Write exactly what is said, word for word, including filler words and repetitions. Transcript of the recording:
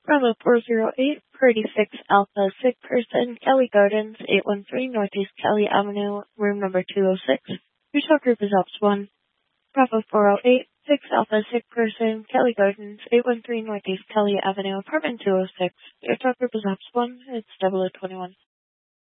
Bravo four zero eight, Purdy six Alpha, sick person, Kelly Gardens, eight one three Northeast Kelly Avenue, room number two oh six. Your talk group is Ops one. Bravo four oh eight, six Alpha, sick person, Kelly Gardens, eight one three Northeast Kelly Avenue, apartment two oh six. Your talk group is Ops one. It's double O twenty-one.